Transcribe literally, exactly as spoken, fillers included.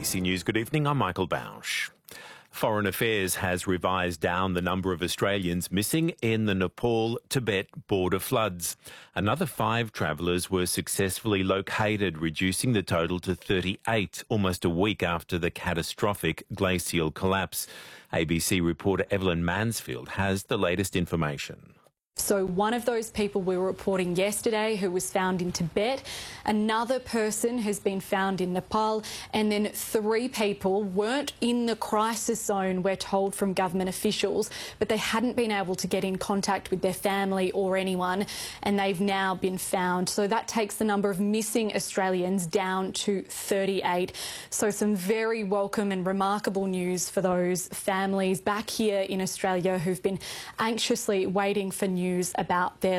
C News, good evening. I'm Michael Bausch. Foreign Affairs has revised down the number of Australians missing in the Nepal-Tibet border floods. Another five travellers were successfully located, reducing the total to thirty-eight, almost a week after the catastrophic glacial collapse. A B C reporter Evelyn Mansfield has the latest information. So one of those people we were reporting yesterday who was found in Tibet, another person has been found in Nepal, and then three people weren't in the crisis zone, we're told from government officials, but they hadn't been able to get in contact with their family or anyone, and they've now been found. So that takes the number of missing Australians down to thirty-eight. So some very welcome and remarkable news for those families back here in Australia who've been anxiously waiting for news about their